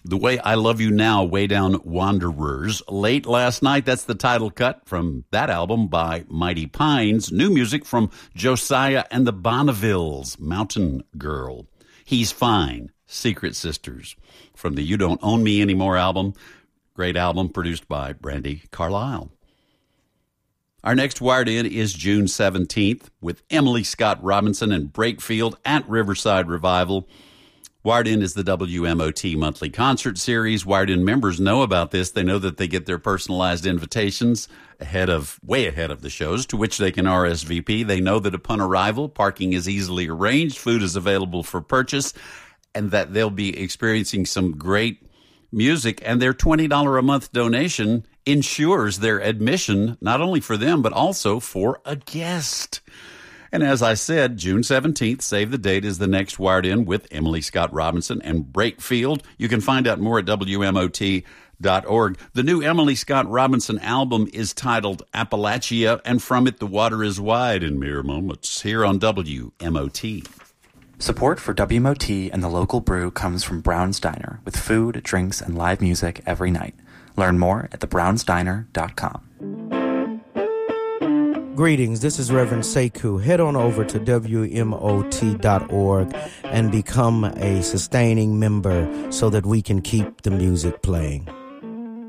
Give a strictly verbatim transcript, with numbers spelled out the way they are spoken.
The Way I Love You Now, Way Down Wanderers. Late Last Night, that's the title cut from that album by Mighty Pines. New music from Josiah and the Bonnevilles, Mountain Girl. He's Fine, Secret Sisters. From the You Don't Own Me Anymore album. Great album produced by Brandy Carlisle. Our next Wired In is June seventeenth with Emily Scott Robinson and Breakfield at Riverside Revival. Wired In is the W M O T monthly concert series. Wired In members know about this. They know that they get their personalized invitations ahead of, way ahead of the shows, to which they can R S V P. They know that upon arrival, parking is easily arranged, food is available for purchase, and that they'll be experiencing some great music. And their twenty dollars a month donation ensures their admission, not only for them, but also for a guest. And as I said, June seventeenth, save the date, is the next Wired In with Emily Scott Robinson and Breakfield. You can find out more at W M O T dot org. The new Emily Scott Robinson album is titled Appalachia, and from it, The Water is Wide in mere moments, here on W M O T. Support for W M O T and the local brew comes from Brown's Diner, with food, drinks, and live music every night. Learn more at the browns diner dot com. Greetings, this is Reverend Sekou. Head on over to W M O T dot org and become a sustaining member so that we can keep the music playing.